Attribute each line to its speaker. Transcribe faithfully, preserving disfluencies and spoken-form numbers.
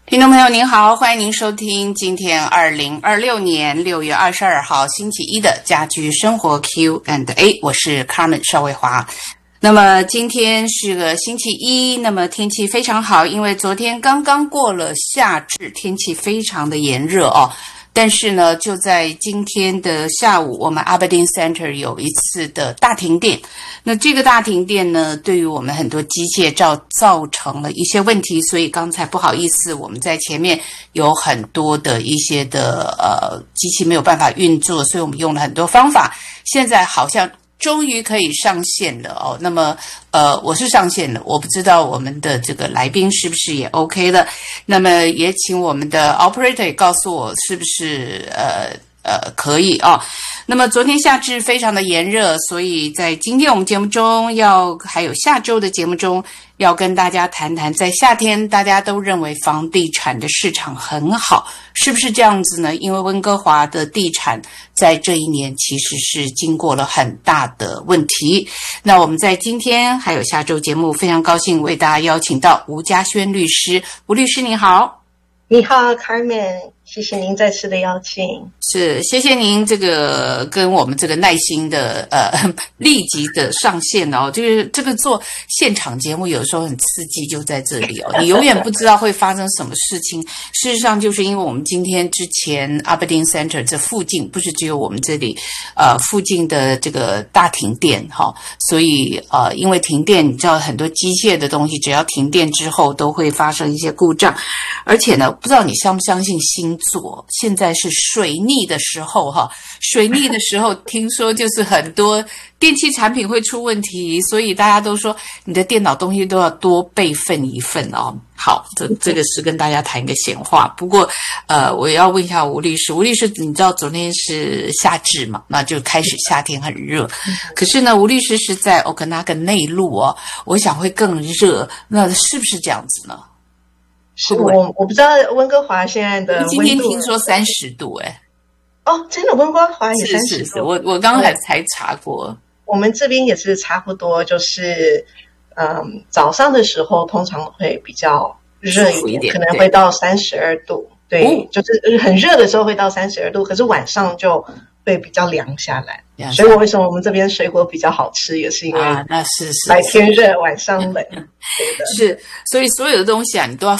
Speaker 1: 听众朋友您好，欢迎您收听今天二零二六年六月二十二号星期一的家居生活 Q and A， 我是 Carmen 邵卫华。那么今天是个星期一，那么天气非常好，因为昨天刚刚过了夏至，天气非常的炎热哦。但是呢，就在今天的下午，我们 Aberdeen Center 有一次的大停电。那这个大停电呢，对于我们很多机械造造成了一些问题，所以刚才不好意思，我们在前面有很多的一些的呃机器没有办法运作，所以我们用了很多方法。现在好像终于可以上线了哦，那么呃，我是上线了，我不知道我们的这个来宾是不是也 OK 了。那么也请我们的 operator 也告诉我是不是呃呃可以啊、哦。那么昨天夏至非常的炎热，所以在今天我们节目中要还有下周的节目中要跟大家谈谈，在夏天大家都认为房地产的市场很好，是不是这样子呢？因为温哥华的地产在这一年其实是经过了很大的问题。那我们在今天还有下周节目非常高兴为大家邀请到吴嘉轩律师。吴律师你好。
Speaker 2: 你好 Carmen， 谢谢您再次的邀请。
Speaker 1: 是，谢谢您这个跟我们这个耐心的呃立即的上线哦，就是这个做现场节目有时候很刺激，就在这里哦，你永远不知道会发生什么事情。事实上，就是因为我们今天之前 Aberdeen Center 这附近不是只有我们这里呃附近的这个大停电哈、哦，所以呃因为停电，你知道很多机械的东西只要停电之后都会发生一些故障，而且呢。不知道你相不相信星座，现在是水逆的时候哈，水逆的时候听说就是很多电器产品会出问题，所以大家都说你的电脑东西都要多备份一份哦。好，这这个是跟大家谈一个闲话。不过呃，我要问一下吴律师，吴律师你知道昨天是夏至嘛，那就开始夏天很热，可是呢吴律师是在 Okanagan 内陆哦，我想会更热，那是不是这样子呢？
Speaker 2: 是我我不知道温哥华现在的温度，
Speaker 1: 今天听说三十度哎、
Speaker 2: 欸，哦，真的温哥华也三十度，
Speaker 1: 是是是，我我刚才才查过，
Speaker 2: 我们这边也是差不多，就是嗯早上的时候通常会比较热一 点, 一点可能会到三十二度，对，对、哦，就是很热的时候会到三十二度，可是晚上就会比较凉下来。所以我为什么我们这边水果比较好吃，也是因为
Speaker 1: 啊，那是是
Speaker 2: 白天热，晚上冷，
Speaker 1: 是，所以所有的东西啊，你都要